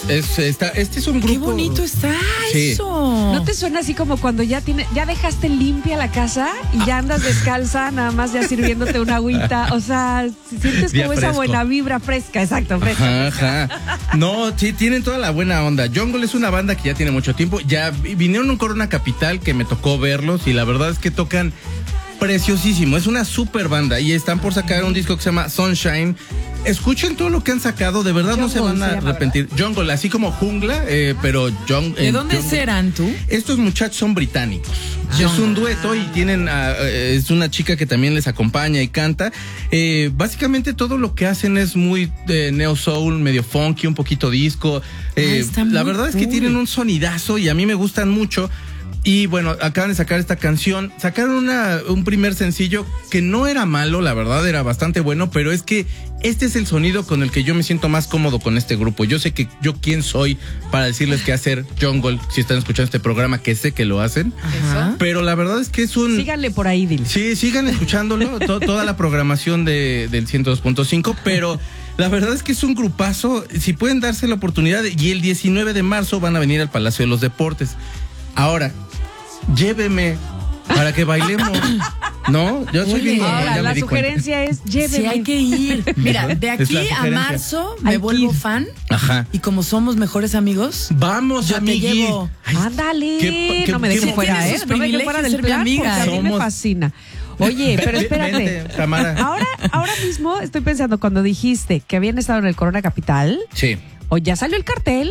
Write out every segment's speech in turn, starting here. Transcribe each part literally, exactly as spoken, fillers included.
es, está, este es un grupo. Qué bonito está sí. eso. ¿No te suena así como cuando ya tiene, ya dejaste limpia la casa y ya andas descalza, nada más ya sirviéndote una agüita? O sea, sientes Día como esa fresco. buena vibra fresca, exacto, fresca. Ajá, ajá. No, sí, tienen toda la buena onda. Jungle es una banda que ya tiene mucho tiempo. Ya vinieron a un Corona Capital que me tocó verlos y la verdad es que tocan preciosísimo. Es una super banda y están por sacar un disco que se llama Sunshine. Escuchen todo lo que han sacado, de verdad no se van a arrepentir. Jungle, así como Jungla, eh, pero Jung, eh, ¿De dónde Jungle. serán tú? Estos muchachos son británicos. Es un dueto y tienen a, es una chica que también les acompaña y canta. Eh, básicamente todo lo que hacen es muy eh, neo soul, medio funky, un poquito disco. Eh, está la muy verdad es cool. que tienen un sonidazo y a mí me gustan mucho. Y bueno, acaban de sacar esta canción. Sacaron una, un primer sencillo que no era malo, la verdad, era bastante bueno, pero es que este es el sonido con el que yo me siento más cómodo con este grupo. Yo sé que yo quién soy para decirles qué hacer Jungle, si están escuchando este programa, que sé que lo hacen. Ajá. Pero la verdad es que es un... Síganle por ahí, Dil. Sí, sigan escuchándolo, to- toda la programación de, del ciento dos punto cinco, pero... La verdad es que es un grupazo, si pueden darse la oportunidad, y el diecinueve de marzo van a venir al Palacio de los Deportes. Ahora, lléveme para que bailemos. No, yo soy Oye, bien Ahora, ya me la di cuenta. sugerencia es lléveme. Sí, hay que ir. Mira, de Es la aquí a sugerencia. marzo me Hay que vuelvo ir. fan. Ajá. Y como somos mejores amigos, Vamos, yo te amigui. llevo. Ay, Ándale, qué- qué- no me qué- dejes fuera, tiene ¿eh? sus No me dejes privilegios fuera del ser mi plan, amiga. porque a mí me Somos- fascina. Oye, pero espérate. Vente, Tamara. Ahora, ahora mismo estoy pensando, cuando dijiste que habían estado en el Corona Capital, Sí. o ya salió el cartel,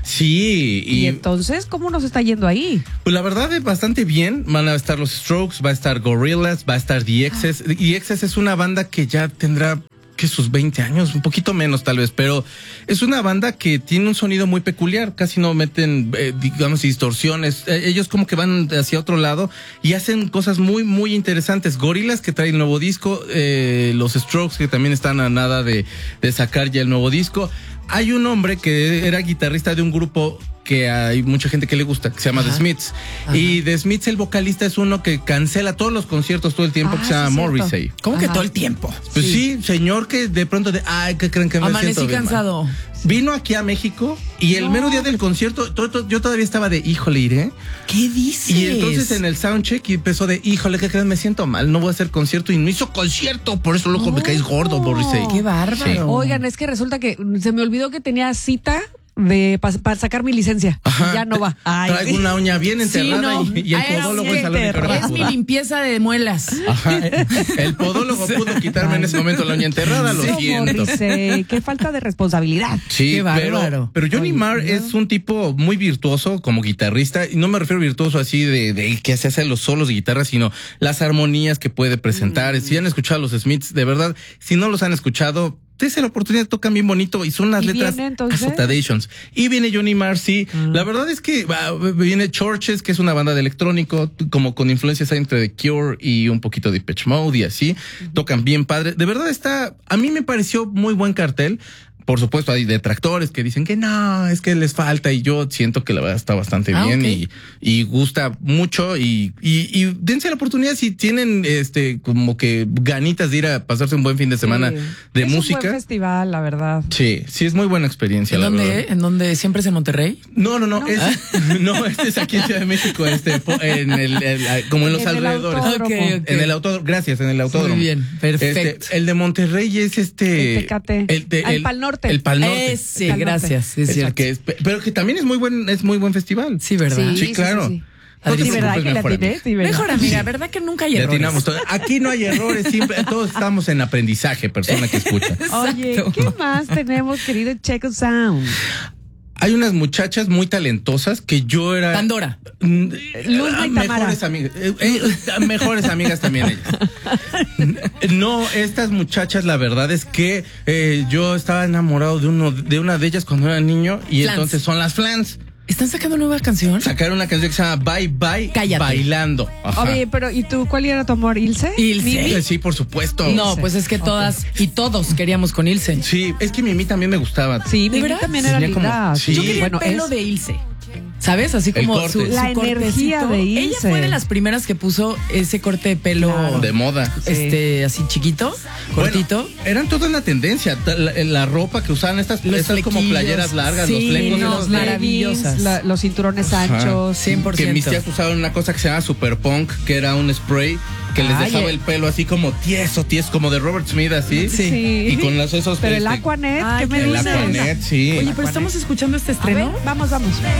Sí, y, y entonces, ¿cómo nos está yendo ahí? pues la verdad es bastante bien. Van a estar los Strokes, va a estar Gorillaz, va a estar The Excess. The Excess es una banda que ya tendrá que sus veinte años, un poquito menos tal vez, pero es una banda que tiene un sonido muy peculiar, casi no meten, eh, digamos, distorsiones. Eh, ellos como que van hacia otro lado y hacen cosas muy, muy interesantes. Gorillaz, que trae el nuevo disco, eh, los Strokes, que también están a nada de, de sacar ya el nuevo disco. Hay un hombre que era guitarrista de un grupo que hay mucha gente que le gusta, que se llama Ajá. The Smiths. Ajá. Y The Smiths, el vocalista, es uno que cancela todos los conciertos todo el tiempo, Ah, que se llama sí, cierto. Morrissey. ¿cómo que Ajá. todo el tiempo? Pues sí. señor que de pronto de, ay, ¿qué creen que me Amanecí siento bien mal? cansado. Vino aquí a México y el No. mero día del concierto, to- to- yo todavía estaba de, híjole, iré. ¿Qué dices? Y entonces en el soundcheck y empezó de, híjole, ¿qué creen? Me siento mal, no voy a hacer concierto. Y no hizo concierto, por eso luego me caes gordo, Morrissey. Qué bárbaro. Sí. Oigan, es que resulta que se me olvidó que tenía cita de para pa sacar mi licencia. Ajá. Ya no va. Ay, Traigo sí. una uña bien Sí, enterrada no. y, y el Ah, es podólogo que es al único que Es mi pudo. limpieza de muelas. Ajá, el podólogo pudo quitarme en ese momento la uña enterrada, lo No, siento. Morrissey, qué falta de responsabilidad. Sí, Qué bárbaro. pero, pero Johnny Oye, Marr ¿no? es un tipo muy virtuoso como guitarrista, y no me refiero virtuoso así de, de que se hace los solos de guitarra, sino las armonías que puede presentar. Mm. Si han escuchado a los Smiths, de verdad, si no los han escuchado, dense la oportunidad, tocan bien bonito y son unas ¿Y letras viene, entonces? azotations. Y viene Johnny Marr, sí. La verdad es que ah, viene Churches, que es una banda de electrónico, como con influencias entre The Cure y un poquito de Depeche Mode y así. Tocan bien padre. De verdad está, a mí me pareció muy buen cartel. Por supuesto, hay detractores que dicen que no, es que les falta, y yo siento que la verdad está bastante Ah, bien ok. y, y gusta mucho, y, y, y dense la oportunidad si tienen este como que ganitas de ir a pasarse un buen fin de semana Sí. de es música. un buen festival, la verdad. Sí, sí es muy buena experiencia, ¿En la dónde? verdad. ¿En dónde? ¿Siempre es en Monterrey? No, no, no, Es, no, este es aquí en Ciudad de México, este, po- en el, el- como en los En el alrededores. autódromo. Ok, ok. En el autódromo, gracias, en el autódromo. Muy bien, perfecto. Este, el de Monterrey es este. El Tecate. El, de- Ah, el el- Pal Norte. El Pal Norte. Ese, Calmate. gracias. Sí, es Es el cierto. que es- pero que también es muy buen, es muy buen festival. Sí, ¿verdad? Sí, claro. Sí, No te sí, ¿verdad? preocupes, Que le mejor atiné, amiga. sí, ¿verdad? Mejor amiga, ¿verdad que nunca hay Le errores? atinamos todo. Aquí no hay errores, siempre, todos estamos en aprendizaje, persona que escucha. Oye, ¿qué más tenemos, querido Checo Sound? Hay unas muchachas muy talentosas que yo era. Pandora. Mm, Luzma y Tamara. Mejores amigas. eh, eh, mejores amigas también ellas. No, estas muchachas, la verdad es que eh, yo estaba enamorado de uno, de una de ellas cuando era niño, y Flans. entonces son las Flans. ¿Están sacando nueva canción? Sacaron una canción que se llama Bye Bye Cállate. Bailando. Ajá. Oye, pero ¿y tú cuál era tu amor, Ilse? Ilse. ¿Mimi? Sí, sí, por supuesto. No, pues es que todas y todos queríamos con Ilse. Sí, es que Mimi también me gustaba. Sí, ¿De Mimi verdad? también era Tenía como- linda. sí. Yo quería bueno, el pelo es- de Ilse. ¿Sabes? Así El como corte. su, su La energía cortecito. de Ella Ilse. fue de las primeras que puso ese corte de pelo Claro. De moda. este así chiquito, cortito. Bueno, eran toda una tendencia. La, la ropa que usaban estas, Los estas como flequillos. playeras largas, Sí, los flecos. no, esos- maravillosas. La- los cinturones Ajá. anchos. cien por ciento. Que mis tías usaban una cosa que se llama Super Punk, que era un spray que les Ay, dejaba eh. el pelo así como tieso, tieso, como de Robert Smith, así. Sí. Y con los esos. Pero el este, Aquanet, Ay, ¿qué me qué el dices? Aquanet, sí. Oye, pero estamos escuchando este A ver, estreno. vamos, vamos.